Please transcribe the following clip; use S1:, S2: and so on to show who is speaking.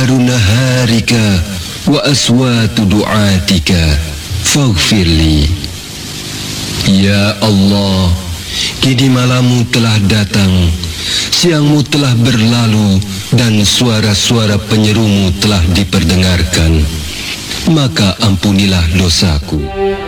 S1: naharu naharika wa aswatu du'atika faghfirli. Ya Allah, kini malammu telah datang, siangmu telah berlalu, dan suara-suara penyerumu telah diperdengarkan. Maka ampunilah dosaku.